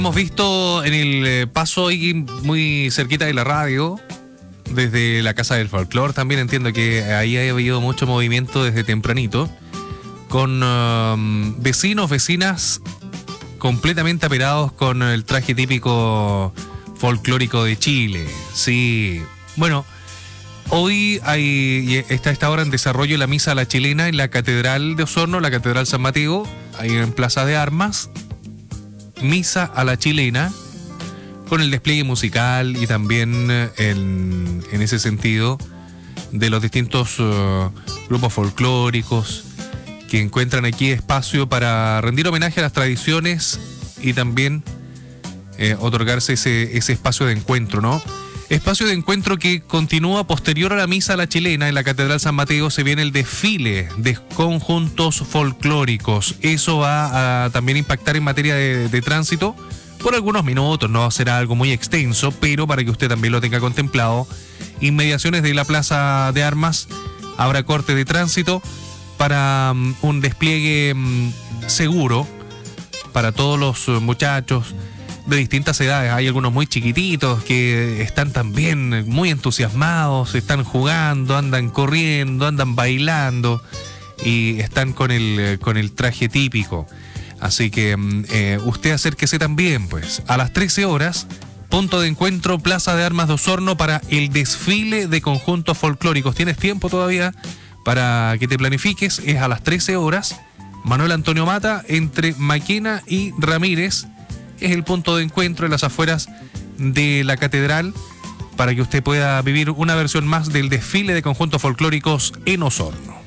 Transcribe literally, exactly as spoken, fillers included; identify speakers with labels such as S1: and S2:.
S1: Hemos visto en el paso ahí muy cerquita de la radio, desde la Casa del Folclor, también entiendo que ahí ha habido mucho movimiento desde tempranito, con um, vecinos, vecinas completamente aperados con el traje típico folclórico de Chile. Sí, bueno, hoy hay, está a esta hora en desarrollo la misa a la chilena en la Catedral de Osorno, la Catedral San Mateo, ahí en Plaza de Armas. Misa a la chilena, con el despliegue musical y también en, en ese sentido de los distintos uh, grupos folclóricos que encuentran aquí espacio para rendir homenaje a las tradiciones y también eh, otorgarse ese, ese espacio de encuentro, ¿no? Espacio de encuentro que continúa posterior a la misa a la chilena. En la Catedral San Mateo se viene el desfile de conjuntos folclóricos. Eso va a también impactar en materia de, de tránsito por algunos minutos. No será algo muy extenso, pero para que usted también lo tenga contemplado, inmediaciones de la Plaza de Armas habrá corte de tránsito para um, un despliegue um, seguro para todos los uh, muchachos de distintas edades. Hay algunos muy chiquititos que están también muy entusiasmados, están jugando, andan corriendo, andan bailando y están con el, con el traje típico. Así que eh, usted acérquese también, pues, a las trece horas, punto de encuentro, Plaza de Armas de Osorno, para el desfile de conjuntos folclóricos. Tienes tiempo todavía para que te planifiques. Es a las trece horas, Manuel Antonio Mata, entre Maquena y Ramírez. Es el punto de encuentro en las afueras de la catedral para que usted pueda vivir una versión más del desfile de conjuntos folclóricos en Osorno.